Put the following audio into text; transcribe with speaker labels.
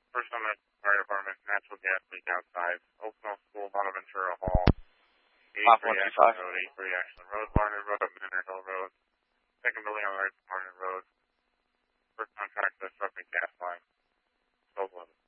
Speaker 1: First on the fire department, natural gas leak outside. Oakville School, Bonaventura Hall. 83 Ashland Road, 83 Ashland Road, Barnard Road, Manor Hill Road. Second building on the right, Barnard Road. First contact, disrupting gas line. 1211.